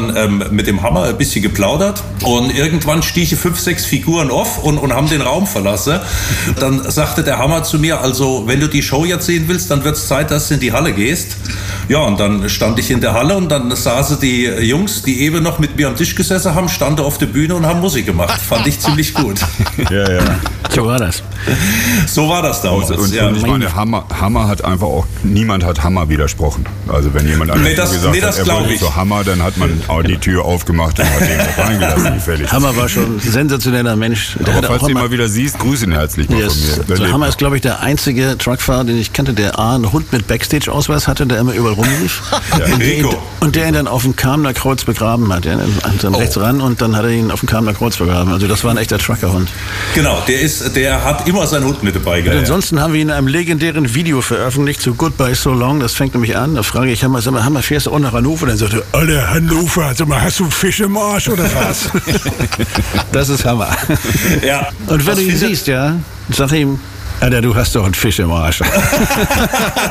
dann mit dem Hammer ein bisschen geplaudert und irgendwann stiegen 5, 6 Figuren auf und haben den Raum verlassen. Dann sagte der Hammer zu mir, also wenn du die Show jetzt sehen willst, dann wird es Zeit, dass du in die Halle gehst. Ja, und dann stand ich in der Halle und dann saßen die Jungs, die eben noch mit mir am Tisch gesessen haben, standen auf der Bühne und haben Musik gemacht. Fand ich ziemlich gut. Ja, ja. So war das. So war das damals. Und ich meine, Hammer hat einfach auch, niemand hat Hammer widersprochen. Also wenn jemand das gesagt hat, er wollte so Hammer, dann hat man auch die Tür aufgemacht und hat ihn reingelassen, fertig. Hammer war schon ein sensationeller Mensch. Aber falls du ihn mal wieder siehst, grüß ihn herzlich mal von mir. Also Hammer ist, glaube ich, der einzige Truckfahrer, den ich kannte, der einen Hund mit Backstage-Ausweis hatte, der immer überall rumlief. Ja, und der ihn dann auf dem Kamener Kreuz begraben hat. Der dann rechts ran und dann hat er ihn auf dem Kamener Kreuz begraben. Also das war ein echter Truckerhund. Genau, der hat immer seinen Hund mit dabei gehabt. Ansonsten haben wir ihn in einem legendären Video veröffentlicht, so Goodbye So Long. Das fängt nämlich an. Da frage ich, Hammer, fährst du auch nach Hannover? Dann sagt er, Alter, Hannover, sag mal, hast du Fisch im Arsch oder was? Das ist Hammer. Ja. Und wenn du ihn siehst, ja, sag ihm, Alter, du hast doch einen Fisch im Arsch.